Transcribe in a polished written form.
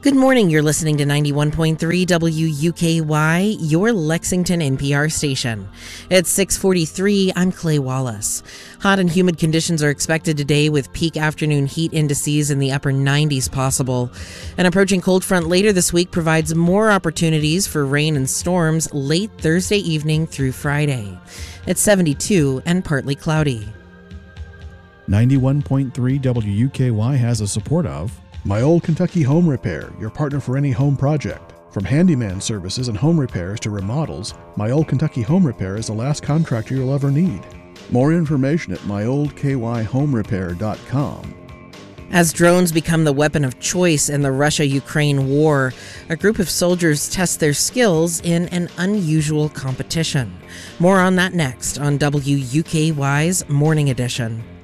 Good morning. You're listening to 91.3 WUKY, your Lexington NPR station. It's 6:43. I'm Clay Wallace. Hot and humid conditions are expected today with peak afternoon heat indices in the upper 90s possible. An approaching cold front later this week provides more opportunities for rain and storms late Thursday evening through Friday. It's 72 and partly cloudy. 91.3 WUKY has the support of My Old Kentucky Home Repair, your partner for any home project. From handyman services and home repairs to remodels, My Old Kentucky Home Repair is the last contractor you'll ever need. More information at myoldkyhomerepair.com. As drones become the weapon of choice in the Russia-Ukraine war, a group of soldiers test their skills in an unusual competition. More on that next on WUKY's Morning Edition.